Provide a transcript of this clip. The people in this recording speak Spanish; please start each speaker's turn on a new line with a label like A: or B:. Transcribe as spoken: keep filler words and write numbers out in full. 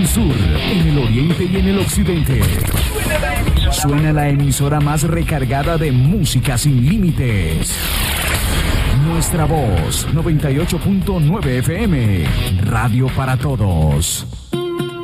A: el sur, en el oriente y en el occidente. Suena la emisora más recargada de música sin límites. Nuestra voz, noventa y ocho punto nueve F M, Radio para Todos.